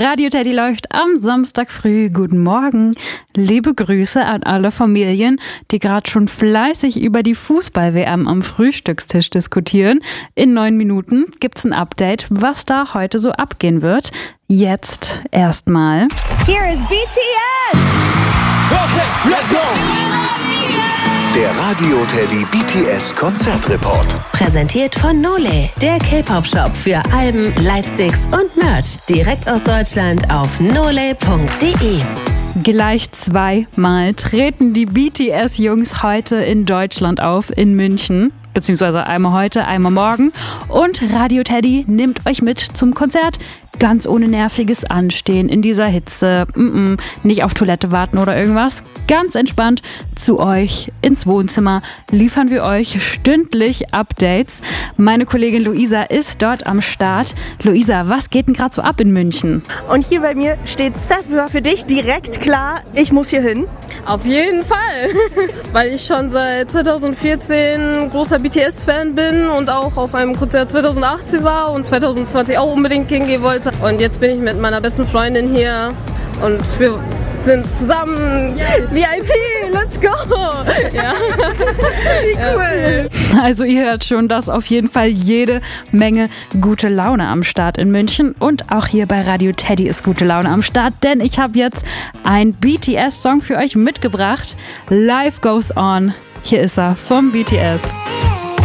Radio Teddy läuft am Samstag früh. Guten Morgen. Liebe Grüße an alle Familien, die gerade schon fleißig über die Fußball-WM am Frühstückstisch diskutieren. In 9 Minuten gibt's ein Update, was da heute so abgehen wird. Jetzt erstmal. Here is BTS! Okay, let's go! Der Radio Teddy BTS Konzertreport. Präsentiert von Nole, der K-Pop-Shop für Alben, Lightsticks und Merch. Direkt aus Deutschland auf nole.de. Gleich 2-mal treten die BTS-Jungs heute in Deutschland auf, in München. Beziehungsweise einmal heute, einmal morgen. Und Radio Teddy nimmt euch mit zum Konzert. Ganz ohne nerviges Anstehen in dieser Hitze. Nicht auf Toilette warten oder irgendwas. Ganz entspannt zu euch ins Wohnzimmer liefern wir euch stündlich Updates. Meine Kollegin Luisa ist dort am Start. Luisa, was geht denn gerade so ab in München? Und hier bei mir steht Sephora für dich direkt klar. Ich muss hier hin. Auf jeden Fall, weil ich schon seit 2014 großer BTS-Fan bin und auch auf einem Konzert 2018 war und 2020 auch unbedingt hingehen wollte. Und jetzt bin ich mit meiner besten Freundin hier und wir sind zusammen. VIP, let's go! Ja. Wie cool! Also ihr hört schon, dass auf jeden Fall jede Menge gute Laune am Start in München. Und auch hier bei Radio Teddy ist gute Laune am Start, denn ich habe jetzt einen BTS-Song für euch mitgebracht. Life Goes On. Hier ist er vom BTS.